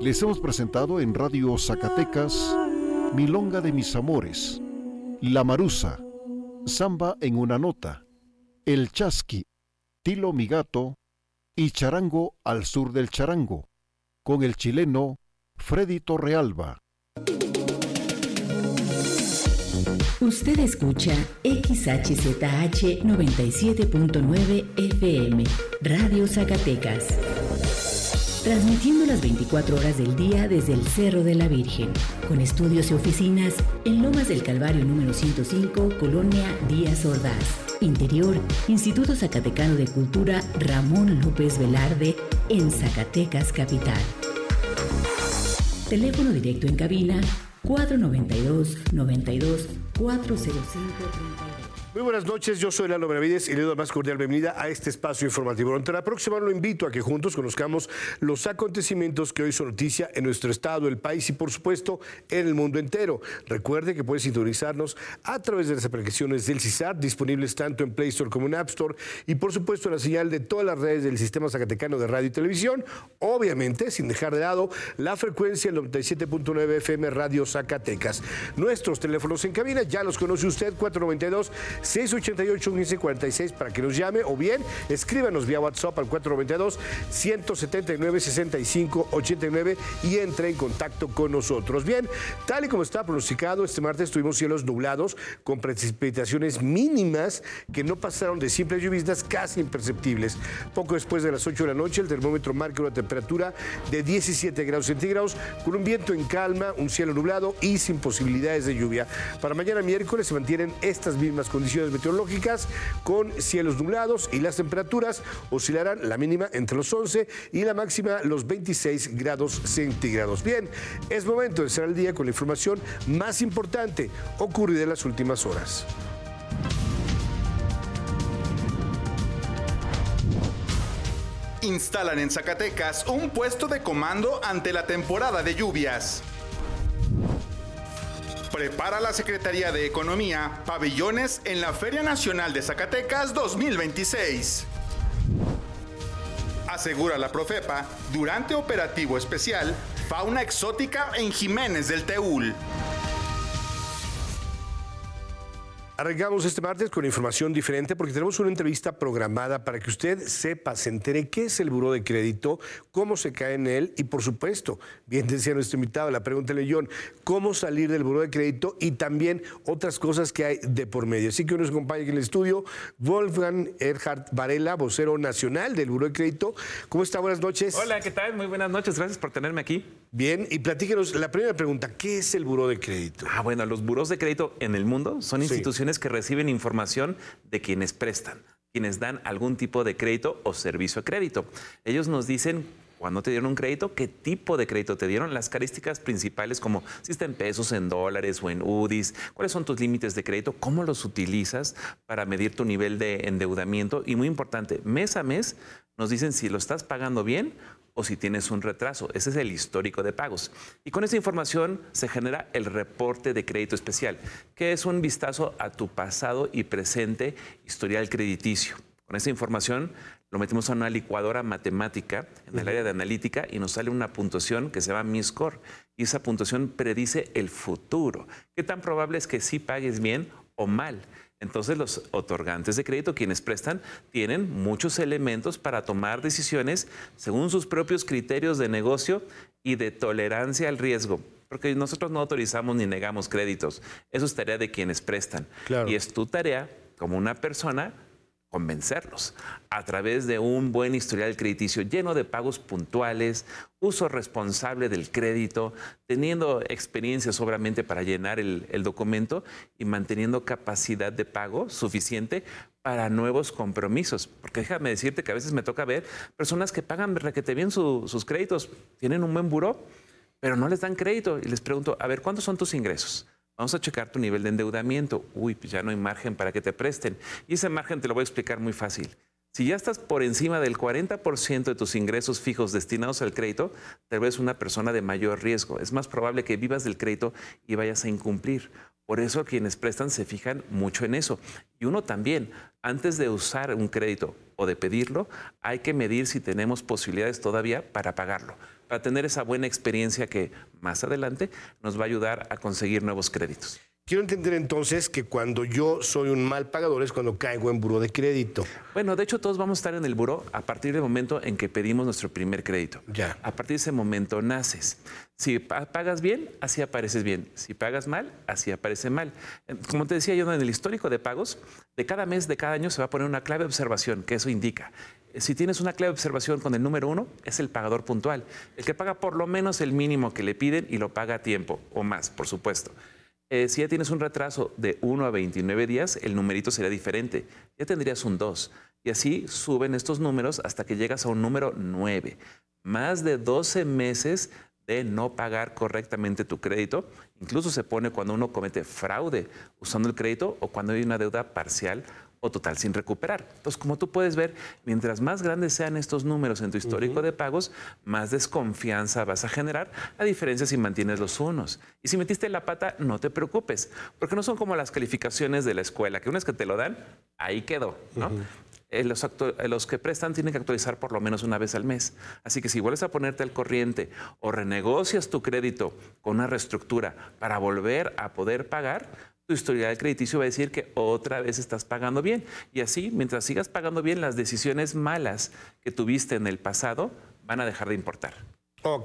Les hemos presentado en Radio Zacatecas Milonga de mis amores, La Marusa, Samba en una nota, El Chasqui, Tilo mi gato y Charango al sur del charango, con el chileno Freddy Torrealba. Usted escucha XHZH 97.9 FM, Radio Zacatecas. Transmitiendo las 24 horas del día desde el Cerro de la Virgen, con estudios y oficinas en Lomas del Calvario número 105, Colonia Díaz Ordaz. Interior, Instituto Zacatecano de Cultura Ramón López Velarde, en Zacatecas Capital. Teléfono directo en cabina 492-92-405-32. Muy buenas noches, yo soy Lalo Benavides y le doy la más cordial bienvenida a este espacio informativo. Durante la próxima hora lo invito a que juntos conozcamos los acontecimientos que hoy son noticia en nuestro estado, el país y por supuesto en el mundo entero. Recuerde que puede sintonizarnos a través de las aplicaciones del CISAT, disponibles tanto en Play Store como en App Store, y por supuesto la señal de todas las redes del Sistema Zacatecano de Radio y Televisión, obviamente sin dejar de lado la frecuencia del 97.9 FM Radio Zacatecas. Nuestros teléfonos en cabina ya los conoce usted, 492-688-1546 para que nos llame, o bien escríbanos vía WhatsApp al 492-179-6589 y entre en contacto con nosotros. Bien, tal y como está pronosticado, este martes tuvimos cielos nublados con precipitaciones mínimas que no pasaron de simples lluvias casi imperceptibles. Poco después de las 8 de la noche, el termómetro marca una temperatura de 17 grados centígrados con un viento en calma, un cielo nublado y sin posibilidades de lluvia. Para mañana miércoles se mantienen estas mismas condiciones meteorológicas con cielos nublados y las temperaturas oscilarán, la mínima entre los 11 y la máxima los 26 grados centígrados. Bien, es momento de cerrar el día con la información más importante ocurrida en las últimas horas. Instalan en Zacatecas un puesto de comando ante la temporada de lluvias. Prepara la Secretaría de Economía pabellones en la Feria Nacional de Zacatecas 2026. Asegura la Profepa, durante operativo especial, fauna exótica en Jiménez del Teúl. Arrancamos este martes con información diferente porque tenemos una entrevista programada para que usted sepa, se entere qué es el buró de crédito, cómo se cae en él y, por supuesto, bien decía nuestro invitado, la pregunta de León, cómo salir del buró de crédito y también otras cosas que hay de por medio. Así que hoy nos acompaña aquí en el estudio Wolfgang Erhard Varela, vocero nacional del buró de crédito. ¿Cómo está? Buenas noches. Hola, ¿qué tal? Muy buenas noches. Gracias por tenerme aquí. Bien, y platíquenos la primera pregunta, ¿qué es el buró de crédito? Bueno, los buros de crédito en el mundo son instituciones que reciben información de quienes prestan, quienes dan algún tipo de crédito o servicio de crédito. Ellos nos dicen cuándo te dieron un crédito, qué tipo de crédito te dieron, las características principales como si está en pesos, en dólares o en UDIs, cuáles son tus límites de crédito, cómo los utilizas para medir tu nivel de endeudamiento y, muy importante, mes a mes nos dicen si lo estás pagando bien o si tienes un retraso. Ese es el histórico de pagos. Y con esa información se genera el reporte de crédito especial, que es un vistazo a tu pasado y presente historial crediticio. Con esa información lo metemos a una licuadora matemática en el área de analítica y nos sale una puntuación que se llama Mi-Score. Y esa puntuación predice el futuro. ¿Qué tan probable es que sí pagues bien o mal? Entonces los otorgantes de crédito, quienes prestan, tienen muchos elementos para tomar decisiones según sus propios criterios de negocio y de tolerancia al riesgo. Porque nosotros no autorizamos ni negamos créditos. Eso es tarea de quienes prestan. Claro. Y es tu tarea, como una persona, convencerlos a través de un buen historial crediticio lleno de pagos puntuales, uso responsable del crédito, teniendo experiencia sobramente para llenar el documento y manteniendo capacidad de pago suficiente para nuevos compromisos. Porque déjame decirte que a veces me toca ver personas que pagan requete bien sus créditos, tienen un buen buró, pero no les dan crédito. Y les pregunto, a ver, ¿cuántos son tus ingresos? Vamos a checar tu nivel de endeudamiento. Uy, pues ya no hay margen para que te presten. Y ese margen te lo voy a explicar muy fácil. Si ya estás por encima del 40% de tus ingresos fijos destinados al crédito, tal vez una persona de mayor riesgo. Es más probable que vivas del crédito y vayas a incumplir. Por eso quienes prestan se fijan mucho en eso. Y uno también, antes de usar un crédito o de pedirlo, hay que medir si tenemos posibilidades todavía para pagarlo, para tener esa buena experiencia que más adelante nos va a ayudar a conseguir nuevos créditos. Quiero entender entonces que cuando yo soy un mal pagador es cuando caigo en buró de crédito. Bueno, de hecho todos vamos a estar en el buró a partir del momento en que pedimos nuestro primer crédito. Ya. A partir de ese momento naces. Si pagas bien, así apareces bien. Si pagas mal, así aparece mal. Como te decía yo, en el histórico de pagos, de cada mes, de cada año se va a poner una clave de observación, que eso indica. Si tienes una clave de observación con el número 1, es el pagador puntual. El que paga por lo menos el mínimo que le piden y lo paga a tiempo, o más, por supuesto. Si ya tienes un retraso de 1 a 29 días, el numerito sería diferente. Ya tendrías un 2. Y así suben estos números hasta que llegas a un número 9. Más de 12 meses de no pagar correctamente tu crédito. Incluso se pone cuando uno comete fraude usando el crédito o cuando hay una deuda parcial o total sin recuperar. Entonces, como tú puedes ver, mientras más grandes sean estos números en tu histórico de pagos, más desconfianza vas a generar, a diferencia si mantienes los unos. Y si metiste la pata, no te preocupes, porque no son como las calificaciones de la escuela, que una vez que te lo dan, ahí quedó, ¿no? Los que prestan tienen que actualizar por lo menos una vez al mes. Así que si vuelves a ponerte al corriente o renegocias tu crédito con una reestructura para volver a poder pagar, tu historial crediticio va a decir que otra vez estás pagando bien. Y así, mientras sigas pagando bien, las decisiones malas que tuviste en el pasado van a dejar de importar. Ok.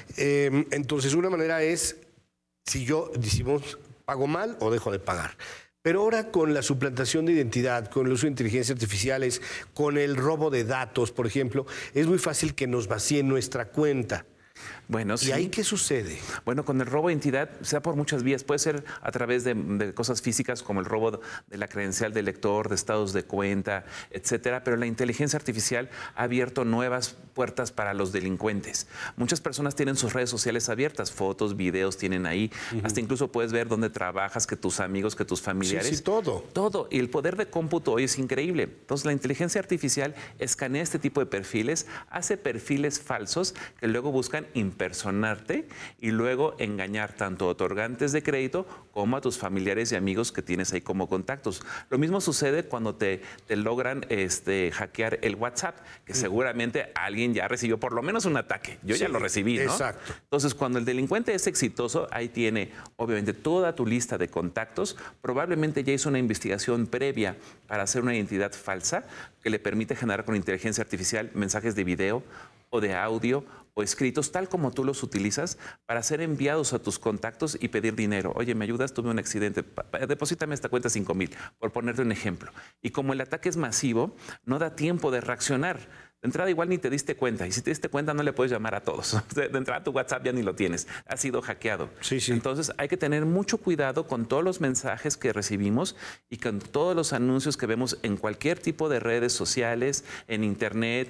Entonces, una manera es, si yo decimos, pago mal o dejo de pagar. Pero ahora con la suplantación de identidad, con el uso de inteligencias artificiales, con el robo de datos, por ejemplo, es muy fácil que nos vacíen nuestra cuenta. Bueno, sí. ¿Y ahí qué sucede? Bueno, con el robo de identidad se da por muchas vías. Puede ser a través de cosas físicas como el robo de la credencial del lector, de estados de cuenta, etcétera. Pero la inteligencia artificial ha abierto nuevas puertas para los delincuentes. Muchas personas tienen sus redes sociales abiertas, fotos, videos tienen ahí. Hasta incluso puedes ver dónde trabajas, que tus amigos, que tus familiares. Sí, todo. Todo. Y el poder de cómputo hoy es increíble. Entonces, la inteligencia artificial escanea este tipo de perfiles, hace perfiles falsos que luego buscan impersonarte y luego engañar tanto a otorgantes de crédito como a tus familiares y amigos que tienes ahí como contactos. Lo mismo sucede cuando te logran hackear el WhatsApp, que seguramente alguien ya recibió por lo menos un ataque. Yo ya lo recibí, ¿no? Exacto. Entonces, cuando el delincuente es exitoso, ahí tiene obviamente toda tu lista de contactos. Probablemente ya hizo una investigación previa para hacer una identidad falsa que le permite generar con inteligencia artificial mensajes de video o de audio o escritos tal como tú los utilizas para ser enviados a tus contactos y pedir dinero. Oye, ¿me ayudas? Tuve un accidente, deposítame esta cuenta 5,000, por ponerte un ejemplo. Y como el ataque es masivo, no da tiempo de reaccionar. De entrada igual ni te diste cuenta, y si te diste cuenta no le puedes llamar a todos. De entrada tu WhatsApp ya ni lo tienes, ha sido hackeado. Sí, sí. Entonces hay que tener mucho cuidado con todos los mensajes que recibimos y con todos los anuncios que vemos en cualquier tipo de redes sociales, en internet,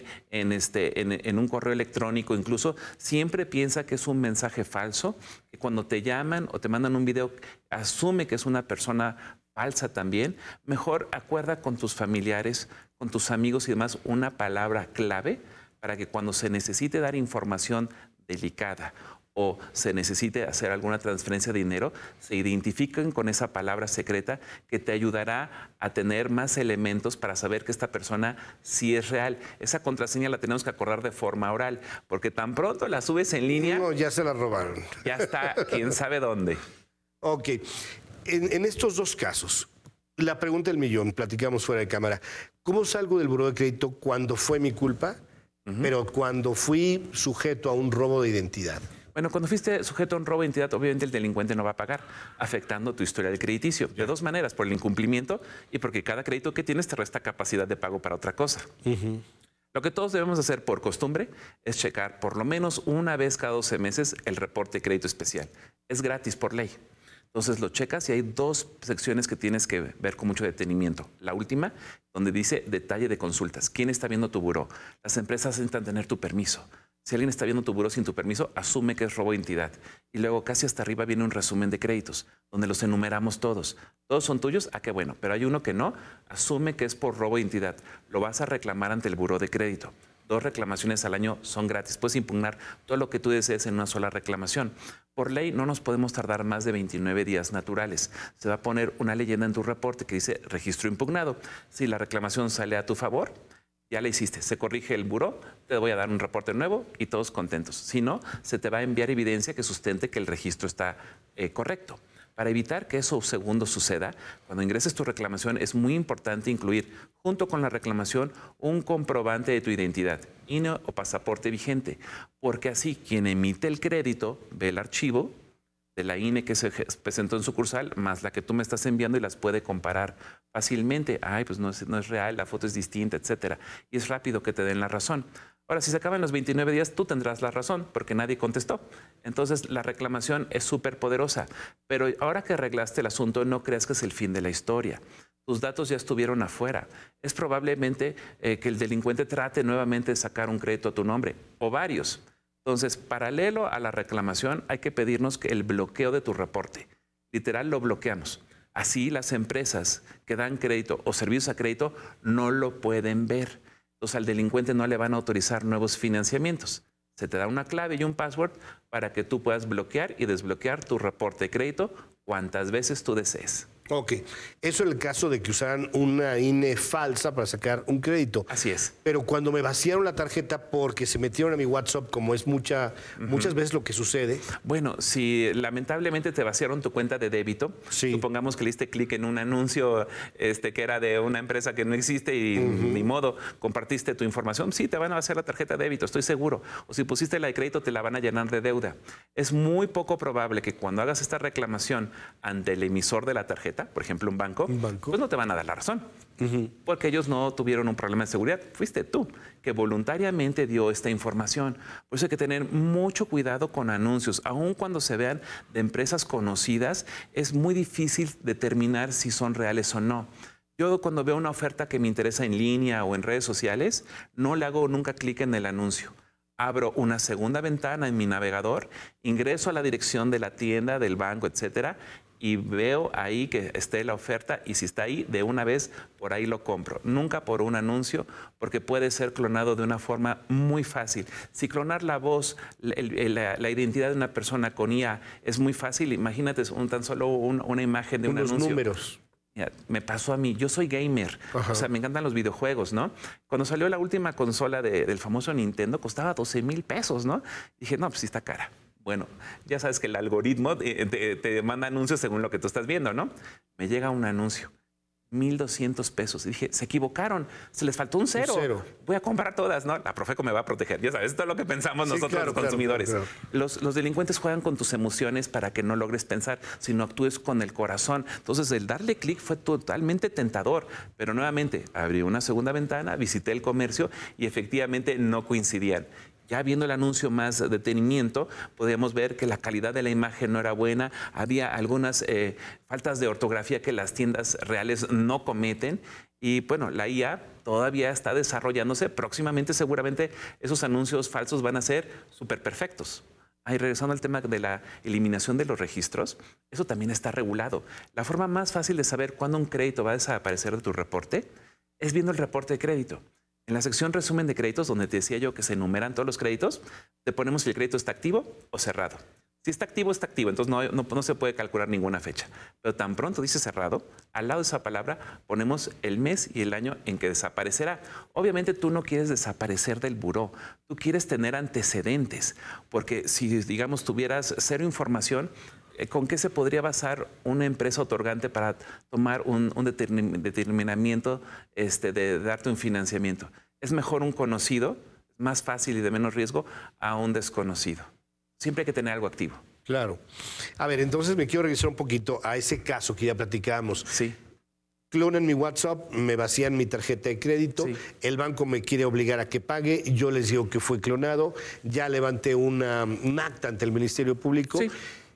en un correo electrónico. Incluso siempre piensa que es un mensaje falso, que cuando te llaman o te mandan un video, asume que es una persona falsa también. Mejor acuerda con tus familiares, con tus amigos y demás una palabra clave para que cuando se necesite dar información delicada o se necesite hacer alguna transferencia de dinero, se identifiquen con esa palabra secreta que te ayudará a tener más elementos para saber que esta persona sí es real. Esa contraseña la tenemos que acordar de forma oral, porque tan pronto la subes en línea... No, ya se la robaron. Ya está, quién sabe dónde. Ok. En estos dos casos, la pregunta del millón, platicamos fuera de cámara. ¿Cómo salgo del buró de crédito cuando fue mi culpa, pero cuando fui sujeto a un robo de identidad? Bueno, cuando fuiste sujeto a un robo de identidad, obviamente el delincuente no va a pagar, afectando tu historial crediticio. De dos maneras, por el incumplimiento y porque cada crédito que tienes te resta capacidad de pago para otra cosa. Lo que todos debemos hacer por costumbre es checar por lo menos una vez cada 12 meses el reporte de crédito especial. Es gratis por ley. Entonces lo checas y hay dos secciones que tienes que ver con mucho detenimiento. La última, donde dice detalle de consultas. ¿Quién está viendo tu buró? Las empresas necesitan tener tu permiso. Si alguien está viendo tu buró sin tu permiso, asume que es robo de identidad. Y luego casi hasta arriba viene un resumen de créditos, donde los enumeramos todos. ¿Todos son tuyos? Ah, qué bueno. Pero hay uno que no, asume que es por robo de identidad. Lo vas a reclamar ante el buró de crédito. 2 reclamaciones al año son gratis. Puedes impugnar todo lo que tú desees en una sola reclamación. Por ley no nos podemos tardar más de 29 días naturales. Se va a poner una leyenda en tu reporte que dice registro impugnado. Si la reclamación sale a tu favor, ya la hiciste, se corrige el buró, te voy a dar un reporte nuevo y todos contentos. Si no, se te va a enviar evidencia que sustente que el registro está correcto. Para evitar que eso segundo suceda, cuando ingreses tu reclamación es muy importante incluir junto con la reclamación un comprobante de tu identidad, INE o pasaporte vigente, porque así quien emite el crédito ve el archivo de la INE que se presentó en sucursal, más la que tú me estás enviando y las puede comparar fácilmente. Ay, pues no es real, la foto es distinta, etcétera. Y es rápido que te den la razón. Ahora, si se acaban los 29 días, tú tendrás la razón, porque nadie contestó. Entonces, la reclamación es súper poderosa. Pero ahora que arreglaste el asunto, no creas que es el fin de la historia. Tus datos ya estuvieron afuera. Es probablemente que el delincuente trate nuevamente de sacar un crédito a tu nombre, o varios. Entonces, paralelo a la reclamación, hay que pedirnos que el bloqueo de tu reporte. Literal, lo bloqueamos. Así las empresas que dan crédito o servicios a crédito no lo pueden ver. Entonces, al delincuente no le van a autorizar nuevos financiamientos. Se te da una clave y un password para que tú puedas bloquear y desbloquear tu reporte de crédito cuantas veces tú desees. Ok, eso en el caso de que usaran una INE falsa para sacar un crédito. Así es. Pero cuando me vaciaron la tarjeta porque se metieron a mi WhatsApp, como es muchas veces lo que sucede. Bueno, si lamentablemente te vaciaron tu cuenta de débito, sí. Supongamos que le diste clic en un anuncio que era de una empresa que no existe y ni modo, compartiste tu información, sí, te van a vaciar la tarjeta de débito, estoy seguro. O si pusiste la de crédito, te la van a llenar de deuda. Es muy poco probable que cuando hagas esta reclamación ante el emisor de la tarjeta, por ejemplo, un banco, pues no te van a dar la razón. Porque ellos no tuvieron un problema de seguridad. Fuiste tú que voluntariamente dio esta información. Por eso hay que tener mucho cuidado con anuncios. Aun cuando se vean de empresas conocidas, es muy difícil determinar si son reales o no. Yo cuando veo una oferta que me interesa en línea o en redes sociales, no le hago nunca clic en el anuncio. Abro una segunda ventana en mi navegador, ingreso a la dirección de la tienda, del banco, etcétera, y veo ahí que esté la oferta y si está ahí, de una vez por ahí lo compro. Nunca por un anuncio, porque puede ser clonado de una forma muy fácil. Si clonar la voz, la identidad de una persona con IA es muy fácil, imagínate tan solo una imagen de un anuncio. Unos números. Mira, me pasó a mí, yo soy gamer, o sea, me encantan los videojuegos, ¿no? Cuando salió la última consola del famoso Nintendo, costaba 12,000 pesos, ¿no? Dije, no, pues sí está cara. Bueno, ya sabes que el algoritmo te manda anuncios según lo que tú estás viendo, ¿no? Me llega un anuncio, 1,200 pesos. Y dije, se equivocaron, se les faltó un cero. Voy a comprar todas, ¿no? La Profeco me va a proteger. Ya sabes, esto es lo que pensamos nosotros los consumidores. Claro. Los delincuentes juegan con tus emociones para que no logres pensar, sino actúes con el corazón. Entonces, el darle clic fue totalmente tentador. Pero nuevamente, abrí una segunda ventana, visité el comercio y efectivamente no coincidían. Ya viendo el anuncio más detenimiento, podíamos ver que la calidad de la imagen no era buena, había algunas faltas de ortografía que las tiendas reales no cometen y bueno, la IA todavía está desarrollándose, próximamente seguramente esos anuncios falsos van a ser súper perfectos. Ahí regresando al tema de la eliminación de los registros, eso también está regulado. La forma más fácil de saber cuándo un crédito va a desaparecer de tu reporte es viendo el reporte de crédito. En la sección resumen de créditos, donde te decía yo que se enumeran todos los créditos, te ponemos si el crédito está activo o cerrado. Si está activo, entonces no se puede calcular ninguna fecha. Pero tan pronto dice cerrado, al lado de esa palabra ponemos el mes y el año en que desaparecerá. Obviamente tú no quieres desaparecer del buró, tú quieres tener antecedentes, porque si, digamos, tuvieras cero información, ¿con qué se podría basar una empresa otorgante para tomar un determinamiento de darte un financiamiento? Es mejor un conocido, más fácil y de menos riesgo, a un desconocido. Siempre hay que tener algo activo. Claro. A ver, entonces me quiero regresar un poquito a ese caso que ya platicábamos. Sí. Clonan mi WhatsApp, me vacían mi tarjeta de crédito, sí. El banco me quiere obligar a que pague, yo les digo que fue clonado, ya levanté un acta ante el Ministerio Público. Sí.